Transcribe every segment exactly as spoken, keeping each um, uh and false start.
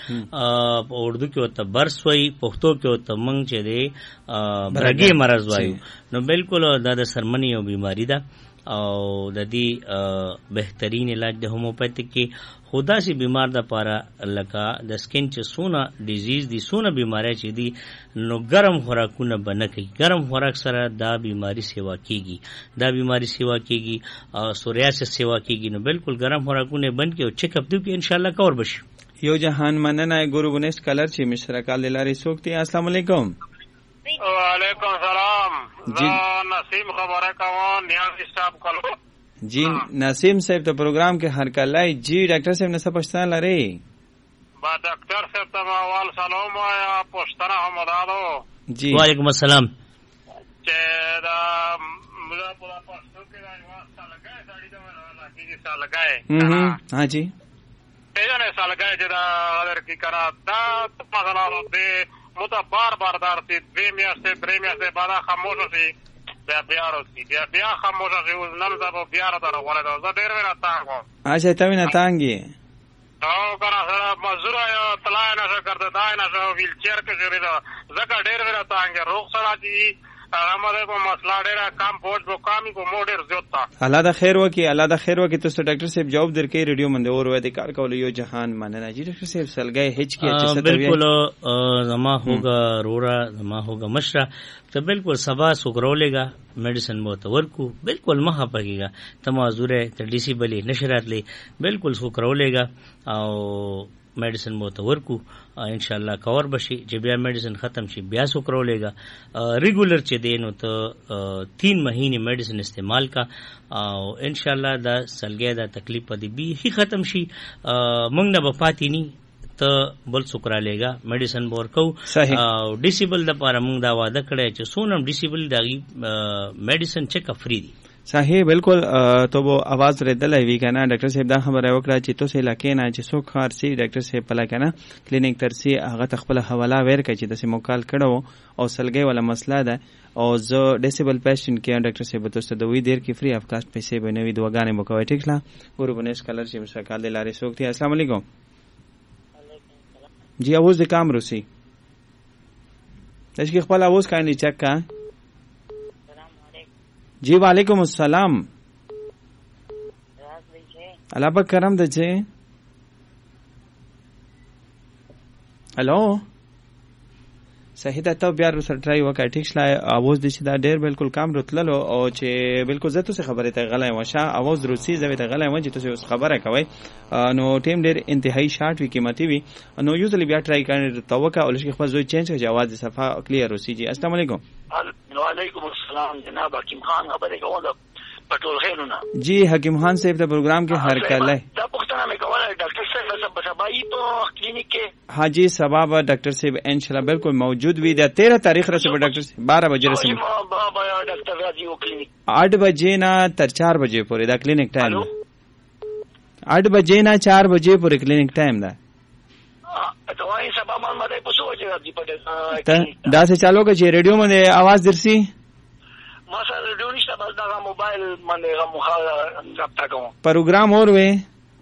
په اردو کې ورته برس وایي، پښتو کې ورته موږ چې دی برګې مرض وایو. نو بالکل دا د سرمنې یو بیماری ده او د دې بهترین علاج د هومیوپیتیک کې خدا سي بیمار د پاره لکه د سکین چې سونه ډیزیز دي، سونه بیماری چې دي، نو ګرم خوراکونه بنه کوي. ګرم خوراک سره دا بیماری سیوا کیږي، دا بیماری سیوا کیږي او سوریاسس سیوا کیږي. نو بالکل ګرم خوراکونه بند کې او چیک اپ دی کې ان شاء الله کور بشي. یو جهان مننه ګورو بنس کلر چې مشره کال لاري سوکتي. السلام علیکم. وعلیکم سلام. زه نسیم خبره کوم، نیاز صاحب کولو. جی نسیم صاحب ته پروګرام کې هر کله جی ډاکټر صاحب نه څه پښتنه لري؟ با ډاکټر صاحب ته اول سلام وایا، پښتنه هم ودادو. جی وعلیکم السلام. چې دا موږ په پښتو کې راځو سالګای سړی دا ولا کیږي سالګای. ها جی ته نه سالګای چې دا اگر کی کرا دا په غلانو دې مو ته بار بار درته دې میاشتې درې میاشتې بعد خاموش شي بیا بیا راځي بیا بیا خاموش شي او نن دا بیا راځه ولې دا ډېر ورا تاغو. اچھا ته نه تانګي او کنه سره مزدور یا طلای نه کرده دا نه شو ویل چیر کې جوړی دا زکه ډېر ورا تانګي روغ سره دي هغه په مسله ډېر کم پوج بو کامي کو موډر زیوتا. الله دا خیر وکي، الله دا خیر وکي. تاسو ډاکټر صاحب جواب درکې ریډیو باندې اور وې د کار کول. یو جهان مننه جی ډاکټر صاحب سلګي هیڅ کې چې ستوي بالکل زما ہوگا رورا زما ہوگا مشرا تو بالکل سبا سکرولے گا میڈیسن بہت ورکو بالکل مہا پگے گا تمازور ہے تو ڈی سی بلی نشرات لے بالکل سکرولے گا او میڈیسن بہت ورکو انشاءاللہ کور بشي چې بیا میډیسن ختم شي بیا سکرولے گا ریگولر چې دینو ته تین مہینے میډیسن استعمال کا او انشاءاللہ دا سلګي دا تکلیف پدې به هی ختم شي موږ نه بپاتی ني ته بل سکرالے گا میډیسن ورکو او ډیسیبل د پاره موږ دا وعده کړی چې سونم ډیسیبل داغي میډیسن چیک اپ فری دي. صحیح بالکل. تو وہ آواز ردلای وی کنه ډاکټر صاحب دا خبره وکړه چې تاسو علاقې نه چې څوک خارسي ډاکټر صاحب پلا کنه کلینیک ترسي هغه تخپل حواله ور کوي چې د سیمو کال کړو او سلګي ولا مسله ده او زه ډیسیبل پیشنټ کې ډاکټر صاحب تاسو د وی دیر کې فری اف کاست پیسې بنوي دواګانې مو کوي. ټیک لا ګورو بنس کلر چې مشکل د لارې سوکتي. السلام علیکم. جی आवाज د کام روسی تاسو خپل आवाज کاندي چک کا. جی وعلیکم السلام. الله پاک کرم دچې. هلو صحیح ده ته بیا سره ټرای وکړه. ټیک شلای आवाज د چې دا ډېر بالکل کم رتللو او چې بالکل زه تاسو خبره ته غلای وشه आवाज روسی زوی ته غلای و چې تاسو خبره کوي نو ټیم ډېر انتهایی شارټ وی قیمتي وی نو یوزلی بیا ټرای کړئ توکا او لږ خپل زوی چینج کړئ आवाज صفه کلیر روسی. جی السلام علیکم. وعلیکم السلام جناب حکیم خان خبره کوم پټول خیرونه. جی حکیم خان صاحب د پروګرام کې هر کله دا پښتنه مې کوله ډاکټر صاحب سبا سبای په کلینیک کې. हाँ जी सबाब डॉक्टर साहब इंशाल्लाह बिल्कुल मौजूद भी है. तेरह तारीख रसे डॉक्टर साहब बारह बजे रसे आठ बजे ना तर चार बजे पूरे दा क्लिनिक टाइम आठ बजे ना चार बजे पूरे क्लिनिक टाइम दा दा से चालो का जे रेडियो में आवाज दरसी प्रोग्राम और वे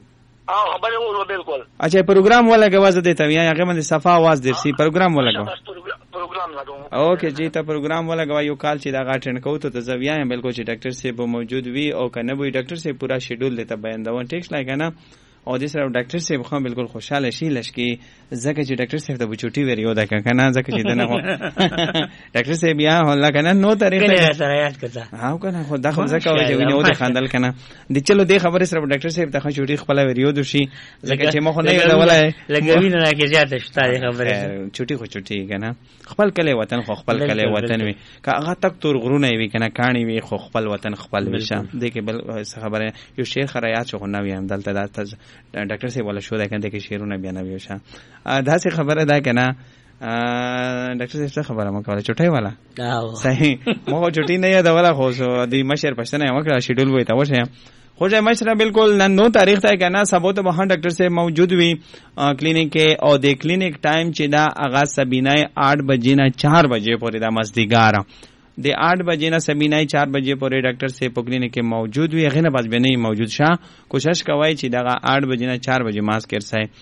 अच्छा प्रोग्राम वाला के आवाज देता हूँ यहाँ के सफा आवाज दरसी प्रोग्राम वाला का ओके जी तो प्रोग्राम वाला गवा यो कॉल ची दागा अटेंड को तो जब यहाँ बिल्कुल ची डॉक्टर से वो मौजूद भी और कने भी डॉक्टर से पूरा शेड्यूल देता बयान दवा टेक्स्ट लाइक है ना और जिस तरह डॉक्टर से खां बिल्कुल खुशहाल है शी लश की जके जी डॉक्टर से तो छुट्टी वेरी होता है कहना जके जी देना हो डॉक्टर से भी यहाँ होला कहना नो तरीके से याद करता हाँ कहना खुदा खुद जका हो जब इन्हें उधर खानदाल कहना दि चलो देख खबर इस तरह डॉक्टर से तक छुट्टी खपला वेरी हो दूसरी जके चे मखो नहीं होता वाला है लगे भी ना के ज्यादा शुता है खबर छुट्टी खुद छुट्टी कहना खपल कले वतन खो खपल कले वतन में का आगा तक तुर गुरु नहीं भी कहना कहानी भी खो खपल वतन खपल विशा देखे बल खबर है यो शेर खरायात चो होना भी हम दलता दाता डॉक्टर से बोला शो देखते कि शेरों ने बयाना भी होशा आधा से खबर है कि ना डॉक्टर से खबर है मका वाला चुटाई वाला सही मको छुट्टी नहीं है वाला हो सो दी मशर पछते नहीं मका शेड्यूल हुई था वो है हो जाए मशरा बिल्कुल नौ तारीख तक है ना सब तो वहाँ डॉक्टर से मौजूद हुई क्लिनिक के और दे क्लिनिक टाइम चिदा आगाज सबीना आठ बजे ना चार बजे पूरी मस्तिगार दे आठ बजे ना सबीना चार बजे पूरे डॉक्टर से क्लिनिक के मौजूद हुई अखिन पास भी नहीं मौजूद शाह कोशिश कवाई चिदा आठ बजे ना चार बजे मास्क कर साए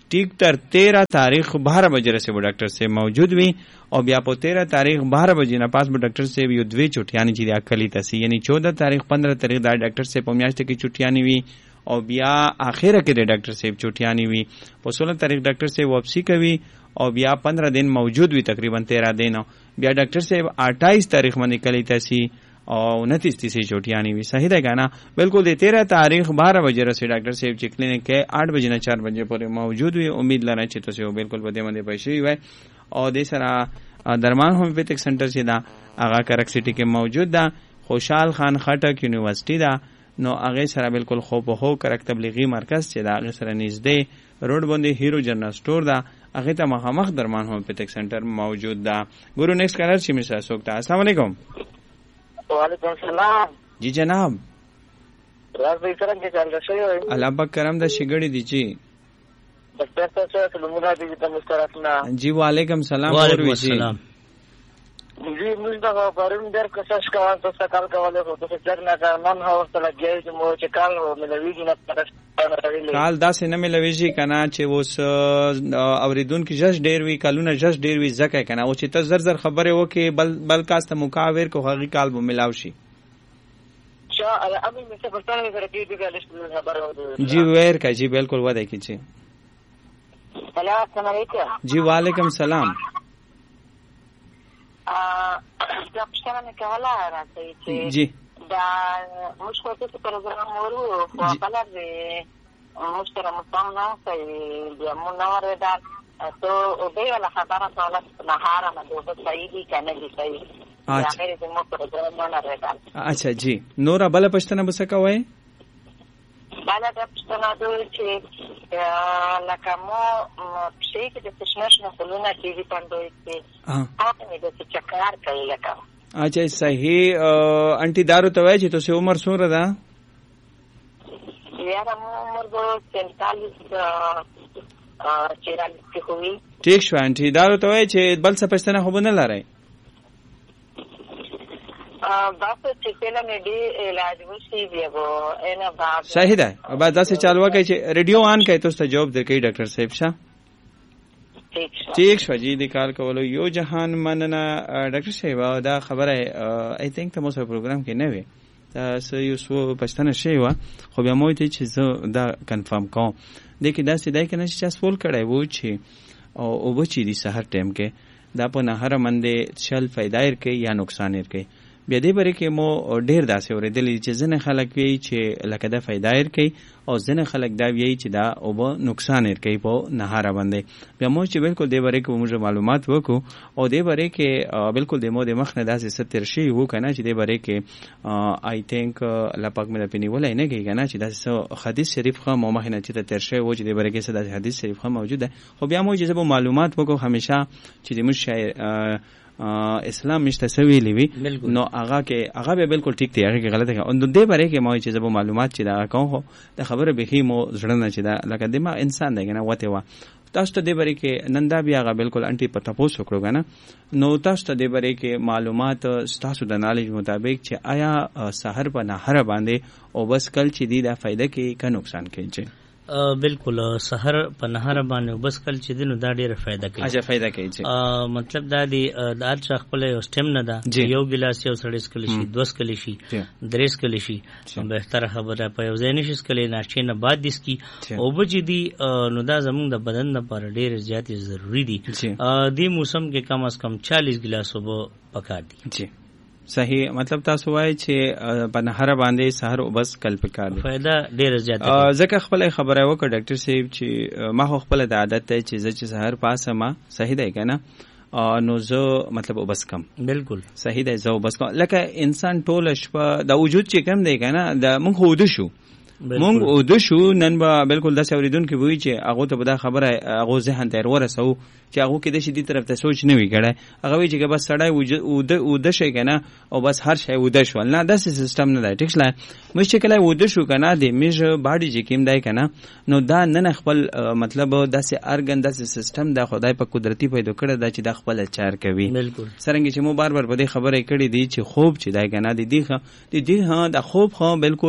ٹھیک تر तेरह तारीख बारह बजे से वो डॉक्टर से मौजूद हुई और बया पो तेरह तारीख बारह बजे ना पास वो डॉक्टर से भी द्वे छुट्टियानी चीज अकली तसी यानी चौदह तारीख पंद्रह तारीख दा डॉक्टर से पमियाश्ते की छुट्टियानी हुई और बिया आखिर के डॉक्टर से छुट्टियानी हुई वो सोलह तारीख डॉक्टर से वापसी कवी और बिया पंद्रह दिन मौजूद हुई तकरीबन तेरह दिन बिया डॉक्टर से अट्ठाईस तारीख में निकली तसी और उनतीस तीसरी छुट्टियानी हुई सही रहेगा ना बिल्कुल दे तेरह तारीख बारह बजे रसे डॉक्टर साहब ची क्लिनिक के आठ बजे ना चार बजे पर मौजूद हुई उम्मीद लना चितो से बिल्कुल बदे मंदे पैसे हुए और दे सरा दरमान होम्योपैथिक सेंटर से दा आगा करक सिटी के मौजूद दा खुशाल खान खटक यूनिवर्सिटी दा नो आगे सरा बिल्कुल खूब हो करक तबलीगी मरकज से दा आगे सरा निजदे रोड बंदे हीरो जनरल स्टोर दा आगे ता मखमख दरमान होम्योपैथिक सेंटर मौजूद दा गुरु नेक्स्ट कलर चिमिसा सोकता अस्सलाम वालेकुम वालेकुम सलाम जी जनाब राज भाई करम के चल रहे हो अल्लाह पाक करम दा शिगड़ी दीजी डॉक्टर साहब से मुना दीजिए तो मुस्कुराना जी वालेकुम सलाम वालेकुम सलाम जी मुझे बारून देर कोशिश का तो सकाल का वाले हो तो जगना का मन हो तो लग गया जो मो चकाल हो मिले वीजी ना काल दास न मिले वीजी कना चे वो अवरिदुन की जश डेरवी कालूना जश डेरवी जके कना वो चित जर खबर है वो कि बल बलकास्त मुकाविर को हगी काल वो मिलावशी अच्छा अभी मुझे पता नहीं कर के भी लिस्ट में खबर हो जी वेर का जी बिल्कुल वो देखी जी अस्सलाम वालेकुम जी वालेकुम सलाम डॉक्टर ने कहला रात से जी da mushko tu program moru ko kala de mushkara mutawna sai dia munawar da to obe wala khabara sala nahara ma do saidi kana ji sai ya mere de mo program na reda अच्छा जी नोरा बला पछतना बसका वय bala da pstana do che la kamo psei ke de tshnash na soluna ki vi pando ke आपने de chakar kai la ka अच्छा सही आंटी दारू तो वैसे तो से उम्र सो रहा यार उम्र दो सैंतालीस चौरालीस की हुई ठीक शो आंटी दारू तो वैसे बल से पछताना हो बना ला रहे बस चिकेला में डी इलाज वो सी भी वो है ना बात सही है अब दस से चालू के रेडियो ऑन के तो उसका जॉब दे के डॉक्टर साहब सा ठीक शो जी निकाल को बोलो यो जहान मनना डॉक्टर साहब दा खबर है आई थिंक तो मोसा प्रोग्राम के नवे सो यो सो पछताना शेवा खो बया मोई चीज दा कंफर्म को देखि दा सिदाई के नशी चास फोल कड़ाई वो छी ओ ओ बची दी सहर टाइम के दा पो नहर मंदे छल फायदायर के या नुकसानर के بیا دې بری کې مو ډیر داسې اوریدلې چې ځنه خلک وی چې لکه دا فایدایر کوي او ځنه خلک دا وی چې دا او به نقصان ور کوي په نهاره باندې بیا مو چې بالکل دې بری کې موږ معلومات وکړو او دې بری کې بالکل د مو د مخ نه داسې ستر شي وو کنه چې دې بری کې آی تھنک لپاک مې پنی ولای نه کوي کنه چې داسې حدیث شریف خو مو مخ نه چې تر شي وو چې دې بری کې داسې حدیث شریف خو موجود ده خو بیا مو چې معلومات وکړو همیشه چې د مش اسلام مشته سوي لیوي نو هغه کې هغه به بالکل ټیک دی هغه کې غلطه ده ان دې باره کې ما چې زبو معلومات چې دا کوم هو د خبره به هی مو زړه نه چې دا لکه دما انسان دی کنه وته وا تاسو ته دې باره کې نندا بیا هغه بالکل انټي پتا پوس وکړو کنه نو تاسو ته دې باره کې معلومات تاسو د نالج مطابق چې آیا سحر په نهر باندې او بس کل چې دی دا فائدہ کې کا نقصان کوي بالکل سحر په نهر باندې بس کل چې دینو دا ډیره فائدہ کوي اچھا فائدہ کوي مطلب دا دی دا چې خپل یو سټیم نه دا یو ګلاس یو سړیس کلی شي دوس کلی شي دریس کلی شي به تر خبره په یو ځای نشي کلی نه چې نه بعد دیس کی او بچی دی نو دا زموږ د بدن لپاره ډیره زیاتې ضروری دي دی موسم کې کم از کم چالیس ګلاس وبو پکار دي جی صحیح مطلب تاسو وای چې په نهر باندې سحر او بس کل پکار دي فائدہ ډیره زیاته ځکه خپل خبره وکړه ډاکټر صاحب چې ما خپل د عادت ته چې چې سحر پاسه ما صحیح دی کنه نو زه مطلب او بس کم بالکل صحیح دی زه او بس کم لکه انسان ټول شپه د وجود چې کم دی کنه د مونږ هود شو مونږ او د شو نن به بالکل د سوریدون کې وای چې هغه ته به دا خبره هغه ذهن ته ورسو چې هغه کې د شي دي طرف ته سوچ نه وی کړه هغه وی چې بس سړی او د او د شي کنه او بس هر شی و د شو نه د سیستم نه دی ټیک لا مې چې کله و د شو کنه د میج باډي چې کیم دی کنه نو دا نن خپل مطلب داسې ارګن داسې سیستم د خدای په قدرتي پیدا کړی دا چې د خپل چار کوي بالکل سرنګ چې مو بار بار په دې خبره کړې دي چې خوب چې دی کنه د دې د دې ها د خوب خو بالکل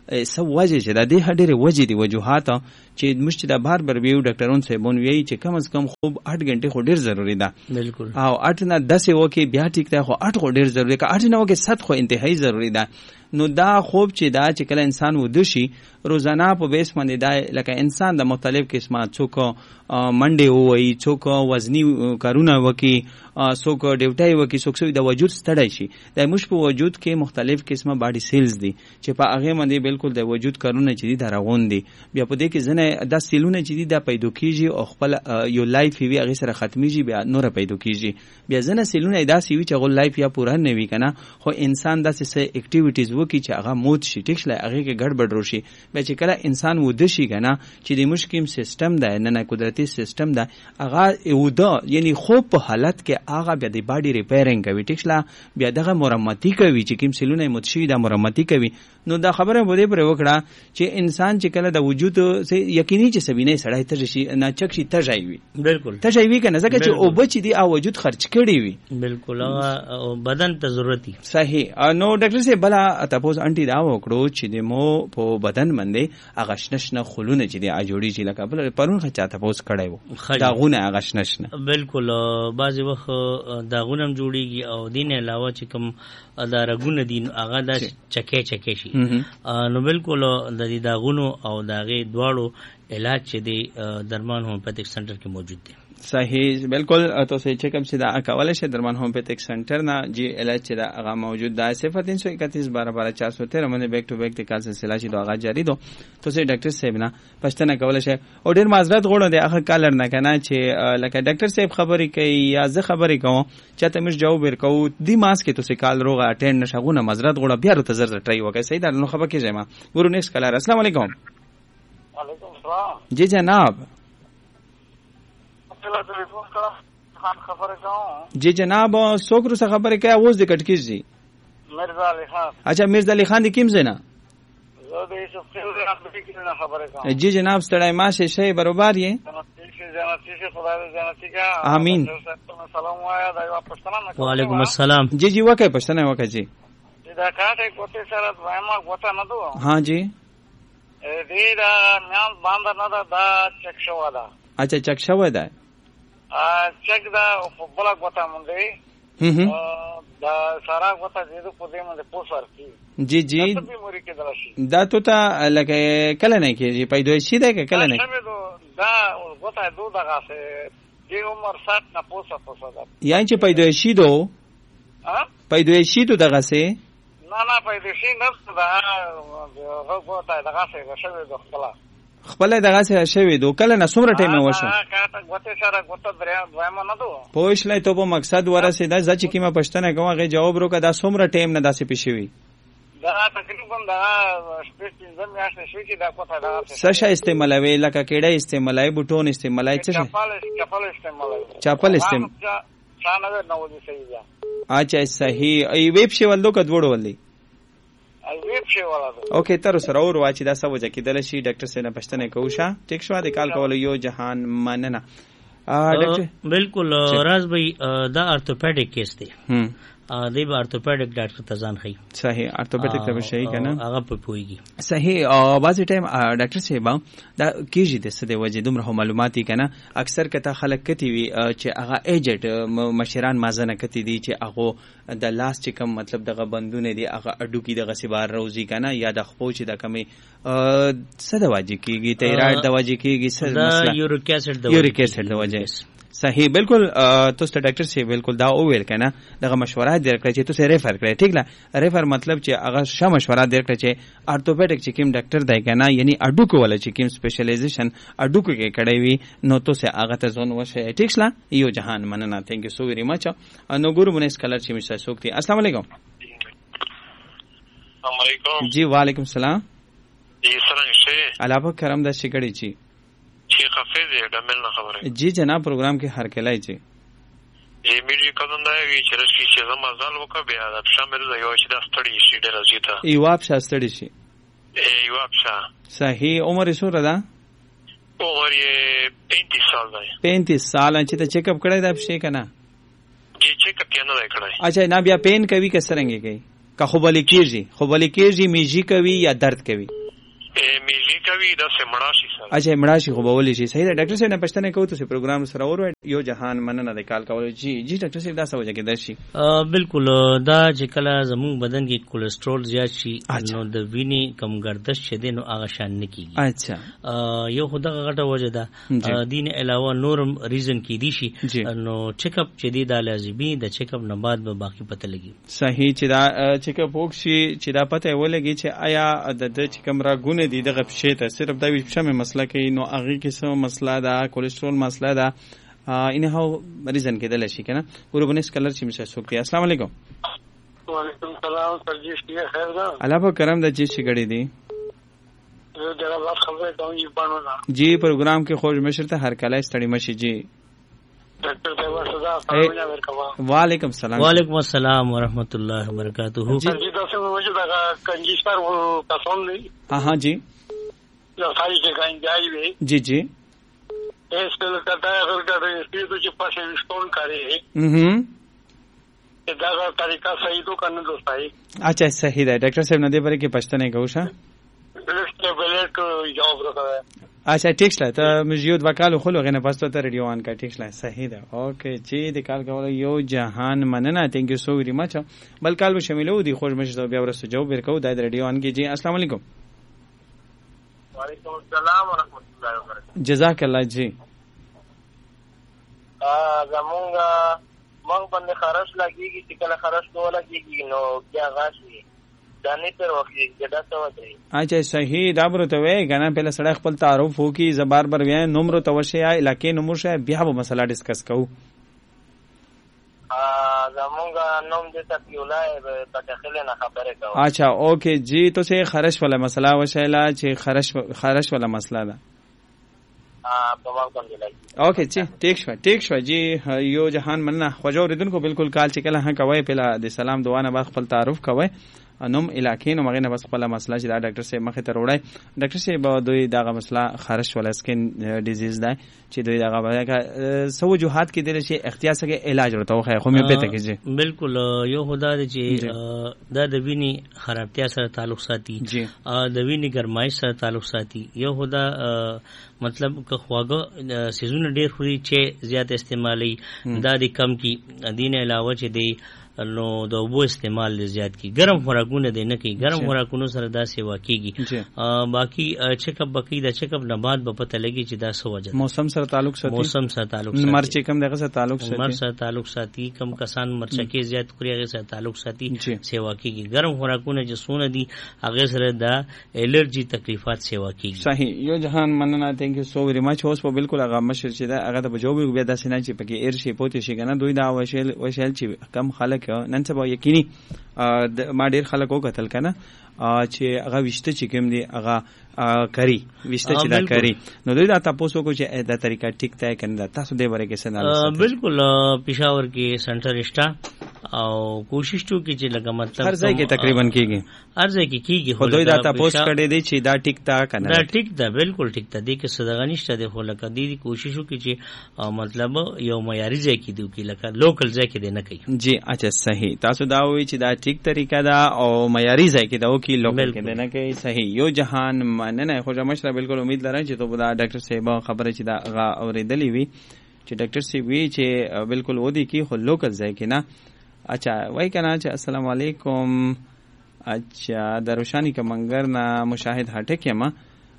سو وجه چې د دې ډېرې وجې دي وجوهات چې موږ چې د بار بار ویو ډاکټرون صاحبون ویي چې کم از کم خوب اټ غنټې خو ډېر ضروري ده بالکل او اټ نه دس وکي بیا ټیک ده خو اټ خو ډېر ضروري که اټ نه وکي ست خو انتهایی ضروري ده نو دا خوب چې دا چې کله انسان وده شي روزانه په بیس باندې دا لکه انسان د مختلف قسمه څوک منډې ووایي څوک وزني کارونه وکړي څوک ډیوټۍ وکړي څوک څوک د وجود ستړی شي د موږ په وجود کې مختلف قسمه باډي سیلز دي چې په هغې باندې بالکل د وجود کارونه چې دي دا روان دي بیا په دې کې ځینې دا سیلونه چې دي دا پیدا کېږي او خپل یو لایف وي هغې سره ختمیږي بیا نوره پیدا کېږي بیا ځینې سیلونه یې داسې وي چې هغه لایف یا پوره نه وي که نه خو انسان داسې څه اکټیویټیز وکړي چې هغه موت شي ټیک شله هغې کې ګډبډ روشي بیا چې کله انسان وده شي که نه چې د موږ کوم سیسټم دی نه نه قدرتي سیسټم ده هغه وده یعنی خوب په حالت کې هغه بیا د باډي ریپیرینګ کوي ټیک شله بیا دغه مرمتي کوي چې کوم سیلونه یې مت شوي دا مرمتي کوي نو دا خبره به دې پرې وکړه چې انسان چې کله د وجود یقیني چې سبینه سړی تږی شي ناچک شي تږی وي بالکل تږی وي که نه ځکه چې اوبه چې دي او وجود خرچ کړي وي بالکل هغه بدن ته ضرورت دي صحیح نو ډاکټر صاحب بله تپوس انټي دا وکړو چې د مو په بدن باندې هغه شنه شنه خلونه چې دي جوړیږي لکه بل پرون ښه چا تپوس کړی و داغونه هغه شنه شنه بالکل بعضې وخت داغونه هم جوړیږي او دې نه علاوه چې کوم دا رګونه دي هغه دا چکې چکې شي نو بالکل د دې داغونو او د هغې دواړو علاج چې دی درمان هومیوپیتھک سنټر کې موجود دی صحیح بالکل تو سے چیک اپ سے دا کولای شي درمان هومیوپیتھک سنټر نه جی علاج چې دا هغه موجود ده صفر تین سو اکتیس بارہ بارہ چار سو تیرہ باندې بیک ټو بیک د کال سلسله چې دا هغه جاری دو تو سے ډاکټر صاحب نه پښتنه کولای شي او ډیر معذرت غوړو دی هغه کالر نه کنه چې لکه ډاکټر صاحب خبرې کوي یا زه خبرې کوم چاته مش جواب ورکو دی ماس کې تو سے کال روغه اټینډ نشغونه معذرت غوړو بیا ته زر ټرای وکړي صحیح ده نو خبر کیږي ما ورو نیکس کالر السلام علیکم وعلیکم السلام جی جناب جی جناب څوک روسه خبرې کوي اوس د کټ کیږي مرزا علی خان اچھا مرزا علی خان د کیم زینا زه د یوسف خیل نه خبرې کوم جی جناب ستړی ماشه شی برابر یې امین وعلیکم السلام جی جی وکه پښتنه وکه جی دا کاټه کوته سره دویما غوته نه دو ها جی دې دا نام باندې نه دا چک شو دا اچھا چک شو ده چک دا په بل غوته مونږ هم دا سارا غوته دې په دې باندې پوسر کی جی جی دا تو ته لکه کله نه کېږي پیدایشي ده که کله نه دا غوته دو دغه سه دې عمر سات نه پوسه پوسه ده یعنی چې پیدایشي دو ها پیدایشي دو دغه سه نه نه پیدایشي نه دا غوته دغه سه شوی د خپل خپل دغه سه شوی دو کله نه څومره ټایم وشو غوته سره غوته دریا دویمه نه دو پوښلای ته په مقصد ورسېدا ځکه کیمه پښتنه کومه غي جواب روکا دا څومره ټایم نه داسې پېښوي دا تقریبا دا سپیشل زم یاشته شوی چې دا کوته دا سشه استعمالوي لکه کېډه استعمالای بوټون استعمالای څه چپل چپل استعمالوي چپل استعمال څنګه نو دي صحیح ده اچھا صحیح ای ویب شی ولدو کډوړ ولدي ای ویب شی ولدو اوکې تر سره اور واچي دا سوجه کېدل شي ډاکټر سره پښتنه کوشه ټیک شو د کال کول یو جهان مننه ډاکټر بالکل راز بھائی دا ارتوپیډک کیس دی هم دی به ارتوپیډک ډاکټر ته ځان خي صحیح ارتوپیډک ته شي کنه هغه په پويږي صحیح او بعضی ټایم ډاکټر صاحب دا کیږي د څه دی وجه دومره معلوماتي کنه اکثر کته خلک کتی وي چې هغه ایجنټ مشران مازنه کتی دي چې هغه د لاس چې کم مطلب دغه بندونه دي هغه اډو کې د غسبار روزي کنه یا د خپو چې د کمی څه د واجب کیږي تایراید د واجب کیږي څه مسله یوریک اسید د یوریک اسید د وجه صحیح بالکل تو ست ډاکټر سی بالکل دا او ویل کنه دغه مشوره درکړی چې تاسو ریفر کړئ ٹھیک لا ریفر مطلب چې هغه ش مشوره درکړی چې ارتوپیډک چې کوم ډاکټر دی کنه یعنی اډو کو ولا چې کوم سپیشلایزیشن اډو کې کړی وي نو تاسو هغه ته ځون وشه ټیک لا یو جهان مننه تھینک یو سو ویری مچ نو ګورو مونږ کلر چې مشه سوکتی السلام علیکم السلام علیکم جی وعلیکم السلام جی څنګه شئ علاوه کرم د شګړی چی شیخ حافظ د مل نه خبره جی جناب پروگرام کې هر کلای چی جی میری کدن دا وی چې راشي چې زما ځل وکړه بیا د شامل د یو چې د ستړي شي ډیر زیاته ایو اپ شاستړي شي ایو اپ شا صحیح عمر سره ده عمر یې پینتیس سال دی پینتیس سال چې ته چیک اپ کړی دا شي کنه جی چیک اپ کنه دا کړی اچھا نه بیا پین کوي کسرنګي کوي که خوبلی کیږي خوبلی کیږي میږي کوي یا درد کوي میږي کوي د سمړاشي سره اچھا مړاشي خوبولي شي صحیح ده ډاکټر صاحب نه پښتنه کوو ته پروګرام سره اور یو جهان مننه د کال کول جی جی ډاکټر صاحب دا څه وجه کې درشي بالکل دا چې کله زموږ بدن کې کولیسټرول زیات شي نو د وینې کم گردش شې نو هغه شان نه کیږي اچھا یو خدای غټه وجه ده دین علاوه نورم ریزن کې دي شي نو چیک اپ چې دی د لازمي د چیک اپ نه بعد به باقی پته لګي صحیح چې دا چیک اپ وکشي چې دا پته ولګي چې آیا د چې کوم راګونه دي دغه پښې ته صرف دا وښه مسله کوي نو هغه کې څه مسله ده کولیسټرول مسله ده اینه هاو ریزن کې دل شي کنه وربنس کلر چې مشه سوک دی السلام علیکم وعلیکم السلام سر جی شي خیر ده الله په کرم د جی شي غړي دي زه دا بات خبره کوم یې پانو نه جی پروګرام کې خوش مشر ته هر کله ستړي مشي جی ډاکټر صاحب صدا سلام علیکم وعلیکم السلام وعلیکم السلام ورحمۃ اللہ وبرکاتہ سر جی تاسو موږ دا کنجیشتر کسون دی ها ها جی یا ساری کې ګاندای وي جی جی اس کله کته اگر کته سپیډ چې پاسه وشتون کوي هم دا دا طریقہ صحیح تو کنه دوستای اچھا صحیح ده ډاکټر صاحب نه دی پرې کې پښتنه کوښه بلکې بلکې جواب راکړه اچھا ٹھیک شله ته مجیود وکالو خلو غنه پاستو ته ریډیو آن کا ٹھیک شله صحیح ده اوکے چې د کال کول یو جهان مننه تھینک یو سو ویری مچ بل کال به شاملو دي خوش مشته بیا ورسره جواب ورکو د ریډیو آن کې جی السلام علیکم وعلیکم السلام ورحمۃ اللہ وبرکاتہ جزاک الله جی ا زمونږه موږ باندې خرج لګیږي چې کله خرج کوله کیږي نو بیا غاشي دانی پر وخی جدا څه وځي اچھا صحیح دا برته وای کنه په لسړی خپل تعارف وو کی زبر بر وای نمبر توشه یا علاقې نمبر شه بیا به مسله ډیسکس کوو ا زمونږه نوم دې تکیولای په داخله نه خبره کوو اچھا اوکے جی تو سے خرش والا مسئلہ وشیلا چې خرش خرش والا مسئلہ ده ا په واقع باندې لګي اوکے جی ټیک شو ټیک شو جی یو جهان مننه خوجو ردن کو بالکل کال چې کله ها کوي په د سلام دعا نه بعد خپل تعارف کوي نوم علاقې نو مغه نه بس خپل مسله چې دا ډاکټر صاحب مخه ته وړای ډاکټر صاحب دوی دغه مسله خارش ولا سکن ډیزیز ده چې دوی دغه وایي سو وجوهات کې د شي احتیاط سره علاج ورته خو خو مې پته کیږي بالکل یو خدا دې چې دا د ویني خرابتیا سره تعلق ساتي د ویني ګرمایش سره تعلق ساتي یو خدا مطلب که خواږه سيزونه ډیر خوري چې زیات استعمالي دا د کم کی دین علاوه چې دی نو د اوبو استعمال زیات کی ګرم خوراکونه دی نه کی ګرم خوراکونو سره دا سیوا کیږي باقی چیک اپ باقی دا چیک اپ نه بعد به پته لګي چې دا څه وجه موسم سره تعلق ساتي موسم سره تعلق ساتي مرچ کم دغه سره تعلق ساتي مرچ سره تعلق ساتي کم کسان مرچکه زیات خوري هغه سره تعلق ساتي سیوا کیږي ګرم خوراکونه چې سونه دي هغه سره دا الرجی تکلیفات سیوا کیږي صحیح یو جهان مننه تھینک یو سو ویری مچ اوس په بالکل هغه مشر چې دا هغه ته جواب بیا داسې نه چې پکې ایر شي پوتې شي کنه دوی دا وشل وشل چې کم خلک نن سبا یقیني ما ډیر خلک وکتل کنه چې هغه وشته چې کوم دی هغه کری وشته چې دا کری نو دوی دا تاسو کو چې دا طریقہ ټیک ته کنه تاسو دې باره کې سنال بالکل پېښور کې سنټر اسټا او کوشش تو کې چې لګا مطلب هر ځای کې تقریبا کیږي هر ځای کې کیږي خو دوی دا تاسو کړي دي چې دا ټیک تا کنه دا ټیک دا بالکل ټیک تا دي کې صدقه نشته دی خو لکه دې کوشش وکړي چې مطلب یو معیاري ځای کې دی کې لکه لوکل ځای کې دی نه کوي جی اچھا صحیح تاسو دا وایي چې دا ټیک طریقہ دا او معیاري ځای کې دا او کې لوکل کې دی نه کوي صحیح یو جهان مننه خو مشره بالکل امید لرم چې ته دا ډاکټر صاحب خبره چې دا اوریدلې وي چې ډاکټر صاحب وی چې بالکل ودی کې خو لوکل ځای کې نه اچھا وای کنه چې السلام علیکم اچھا دروشانی کا منگر نا مشاهد هټه کې ما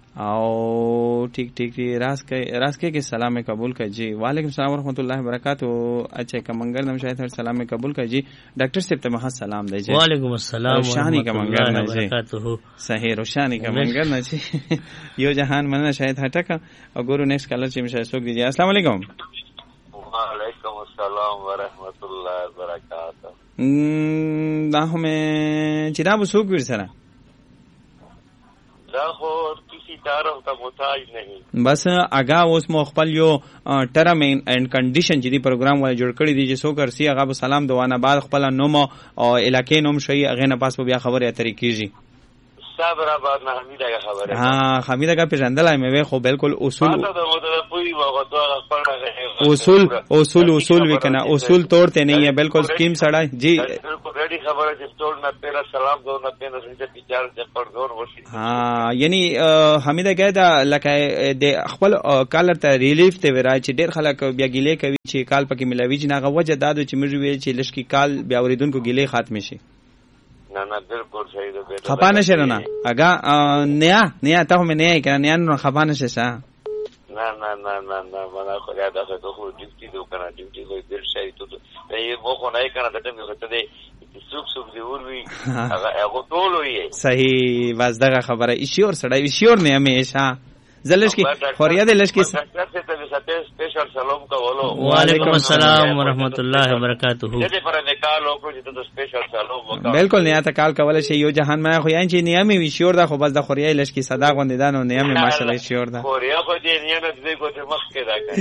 او ٹھیک ٹھیک راز کې راز کې سلام قبول کړه جی وعلیکم السلام ورحمۃ اللہ وبرکاتہ اچھا کا منگر نا مشاهد هټه سلام قبول کړه جی ډاکټر صاحب ته مها سلام دی جی وعلیکم السلام روشانی کا منگر نا جی صحیح روشانی کا منگر نا جی یو جهان مننه شاهد هټه کا او ګورو نیکسٹ کالر چې مشاهد سوګ دی السلام علیکم وعلیکم السلام ورحمۃ اللہ وبرکاتہ دا همه چې دا وسوګ ور سره دا خو کسی تعارف ته محتاج نہیں بس اگا اوس مو خپل یو ټرم اینڈ کنډیشن چې دی پروګرام ولا جوړ کړی دی چې سو کرسی هغه سلام دوانه بعد خپل نوم او علاقې نوم شي هغه نه پاس بیا خبره اترې کیږي صبر آباد نه حمیده کا خبره ها حمیده کا پیژندلای مې خو بالکل اصول اصول اصول اصول وکنا اصول توڑتے نہیں ہے بالکل سکیم سڑا جی آلریډي خبره چې ټول نه پیرا سلام دو نه پیرا چې پیچار چې پردون وشي. ها یعنی حمیده ګدا لکه د خپل کالر ته ریلیف ته ورای چې ډیر خلک بیا ګیلې کوي چې کال پکې ملاوي چې ناغه وجه دادو چې موږ ویل چې لشکي کال بیا اوریدونکو ګیلې ختم شي. نه نه بالکل صحیح ده. خپانه شه نه اگا نیا نیا ته مې نه کنه نیا نو خپانه شه سا نه نه نه نه نه مانا خو یا دا ته خو ډیوټي دو کنه ډیوټي خو ډیر شي ته ته یې مو خو نه کنه ته مې ته دې سوق سوق دی وروي هغه هغه ټول وي. صحیح بس دغه خبره ایشور سړی ایشور نه همیشه زلش کی خوریا دلش کی स्पेशल सलाम का बोलो. वालेकुम अस्सलाम ورحمت الله وبرکاته. دې پر نکالو کو چې ته स्पेशल سلام وکړه. بالکل نه تا کال کول شي یو جهان ما خو یان چې نیامي وی شور دا خو بس د خوریا لش کی صدا غوندیدان او نیامي ماشاءالله شور دا خوریا خو دې نه نه دې کو ته مخ کې دا کوي.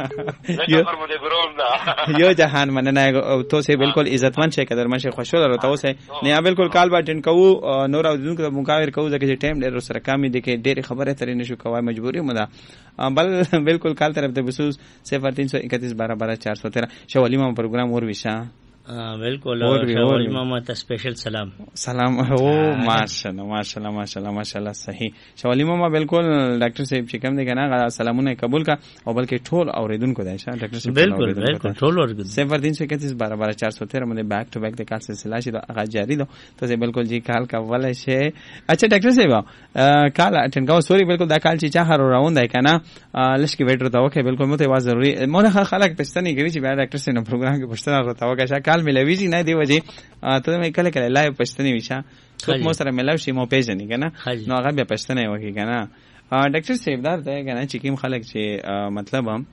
دا پر مده ګروم دا یو جهان مننه او تو سه بالکل عزتمن شه قدر مشه خوشاله رو تو سه نه بالکل کال با ټین کو نور او دونکو مقاور کو ځکه چې ټیم ډېر سره کمی دي کې ډېر خبره ترې نشو کوای مجبوری مده بل بالکل کال طرف ته بسوس صفر तीन सौ इकतीस बारह बारह चार सौ तेरह शवाली मामा प्रोग्राम और विशा बिल्कुल शवाली मामा ता स्पेशल सलाम सलाम ओ माशाल्लाह माशाल्लाह माशाल्लाह माशाल्लाह सही शवाली मामा बिल्कुल डॉक्टर साहब چې کوم دی کنه سلامونه قبول کا او بلکې ټول اوریدونکو دی شه ډاکټر صاحب बिल्कुल बिल्कुल ټول اوریدونکو صفر तीन सौ इकतीस बारह बारह चार सौ तेरह باندې بیک ټو بیک د کال سلسله شي هغه جاری ده ته بالکل جی کال کا ولای شي. اچھا ډاکټر صاحب کال اټن کا سوري بالکل دا کال چې چا هر راوند دی کنه لشکې ویټر دا وکي بالکل مو ته واز ضروري مونږ خلک پښتني کوي چې بیا ډاکټر صاحب پروګرام کې پښتنه راته وکړه کال ملوي چې نه دی وځي ته مې کله کله لایو پښتني وشا څوک مو سره ملاوي شي مو پیژنې کنه نو هغه بیا پښتنه وکي کنه ډاکټر صاحب دا ته کنه چې کوم خلک چې مطلب هم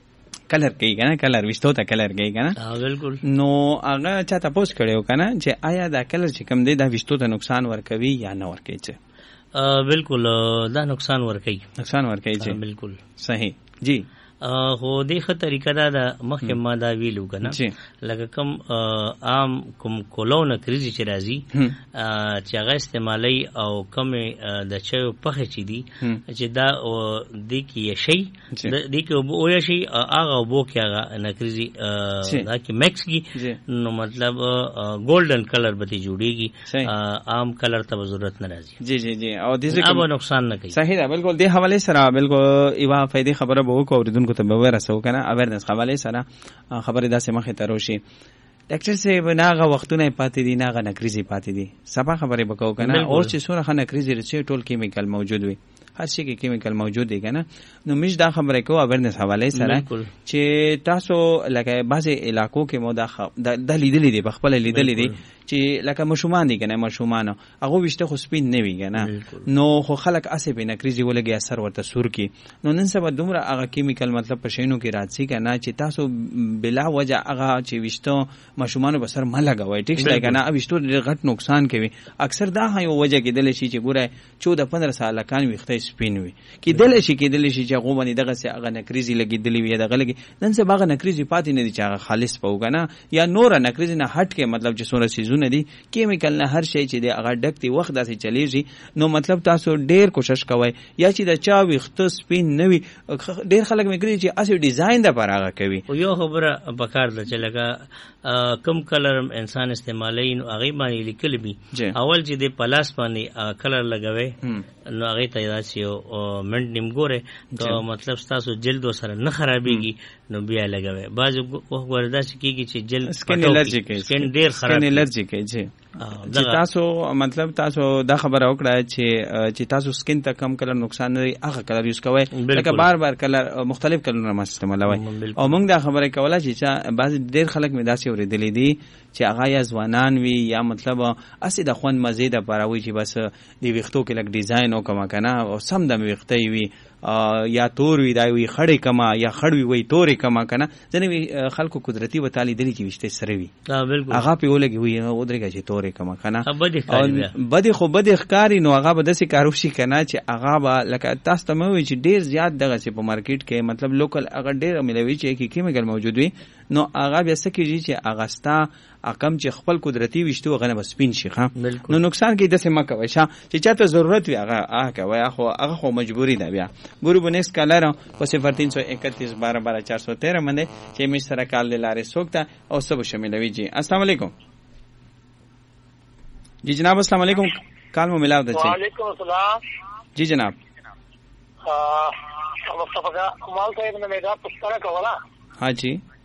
کلر کوي کنه کلر وشتو ته کلر کوي کنه بالکل نو هغه چا تاسو کړو کنه چې آیا دا کلر چې کوم دی دا وشتو ته نقصان ورکوي یا نه ورکوي چې بالکل دا نقصان ورکوي نقصان ورکوي چې بالکل صحیح جی هو دغه طریقه دا د مخکې ما دا ویلو کنه لکه کوم عام کوم کولونه کریزي چې راځي چې هغه استعمالي او کوم د چایو پخې چي دي چې دا د کی شي د کی او یا شي هغه بو کې هغه نکریزي دا کی مکس کی نو مطلب ګولډن کلر به جوړيږي عام کلر ته ضرورت نه راځي. جی جی جی او دې څه نقصان نه کوي. صحیح ده بالکل دې حواله سره بالکل ایوا فائدې خبره به وکړو کو ته به ورسو کنه اویرنس حواله سره خبره داسې مخه تروشي. ډاکټر صاحب ناغه وختونه پاتې دي ناغه نکریزي پاتې دي سبا خبره وکاو کنه او چې سوره خنه نکریزي رچې ټول کیمیکل موجود وي هر شي کې کیمیکل موجود دی کنه نو مش دا خبره کو اویرنس حواله سره چې تاسو لکه بعضي علاقو کې مو دا د لیدلې دي بخپل لیدلې دي چې لکه مشومان دي کنه مشومان هغه وشته خو سپین نه وی کنه نو خو خلک اسې په نکریزي ولګي اثر ورته سور کی نو نن سبا دومره هغه کیمیکل مطلب پښینو کې راځي کنه چې تاسو بلا وجه هغه چې وشته مشومان بسر ما لګوي ټیک شي کنه وشته غټ نقصان کوي اکثر دا هي وجه کې دل شي چې ګوره چودہ پندرہ سال کان وخته سپین وي کې دل شي کې دل شي چې هغه باندې دغه سي هغه نکریزي لګیدلی وي دغه لګي نن سبا هغه نکریزي پاتې نه دي چې هغه خالص پوګنه یا نور نکریزي نه هټ کې مطلب چې سونه نه دي کیمیکل نه هر شی چې د هغه ډک دی وخت داسې چلیږي نو مطلب تاسو ډیر کوشش کوئ یا چې د چا وخت سپین نه وي ډیر خلک مې کړی چې اسې ډیزاین د پر هغه کوي یو خبره پکار ده چې لکه کم کلر انسان استعمالوي نو هغه باندې لیکل بي اول چې د پلاس باندې کلر لګوي نو هغه ته داسې منټ نیم ګوره نو مطلب تاسو جلد سره نه خرابيږي نو بیا لګوي بعض وخت وردا کیږي چې جلد سکن الرجی کوي سکن ډیر خراب سکن الرجی کوي چې تاسو مطلب تاسو دا خبره وکړه چې چې تاسو سکن ته کم کلر نقصان نه هغه کلر یوز کوئ لکه بار بار کلر مختلف کلرونه ما استعمالوي او موږ دا خبره کوله چې بعض ډیر خلک مې داسې اوریدلې دي چې هغه یا ځوانان وي یا مطلب اسې د خوند مزید لپاره وي چې بس دی وختو کې لک ډیزاین او کما کنه او سم د وختې وي یا تور وی دا وی خړې کما یا خړوي وی تورې کما کنه ځنه خلکو قدرتي وتالی دلی چې وشته سره وي هغه په ولګي وي او درګه چې تورې کما کنه بده خو بده ښکاری نو هغه به داسې کارو شي کنه چې هغه به لکه تاسو ته مې وی چې ډیر زیات دغه په مارکیټ کې مطلب لوکل هغه ډیر ملوي چې کې کیمیکل موجود وي نو هغه بیا څه کیږي چې هغه ستا اقم چې خپل قدرتي وشتو غنه بس پین شي ښه نو نقصان کې داسې مکه وای شه چې چاته ضرورت وي هغه هغه وای خو هغه خو مجبوری ده بیا ګورو بنکس کالر په صفر तीन सौ इकतीस बारह बारह चार सौ तेरह باندې چې می سره کال لاره سوکته او سب شاملوي جی السلام علیکم जी जनाब अस्सलाम वालेकुम, कॉल में मिला होता है। वालेकुम अस्सलाम। जी जनाब। मुस्तफा का कमाल साहब ने मेरा पुस्तक का वाला। हाँ जी।